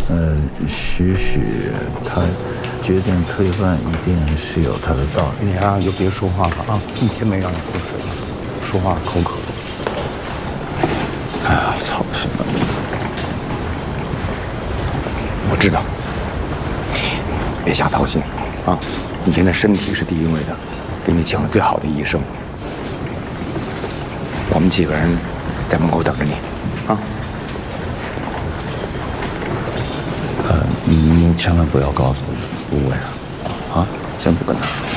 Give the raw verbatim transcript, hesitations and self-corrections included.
呃，许许他决定推翻，一定是有他的道理。 你啊，就别说话了啊！一天没让你喝水了，说话口渴。 哎呀，操什么！ 我知道，别瞎操心啊！你现在身体是第一位的，给你请了最好的医生，我们几个人在门口等着你啊！ 呃，您千万不要告诉吴伟啊，啊，先不跟他说。